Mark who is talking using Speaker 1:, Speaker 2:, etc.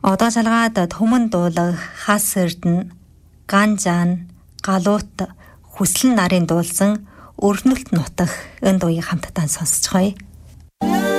Speaker 1: Одоо салгаад Түмэн дуулаг, Хас эрдэнэ, Ганжаан, Галуут, Хүслэн нарын дуулсан Өрнөлт нутах энэ дууийг хамтдаа сонсцгоё.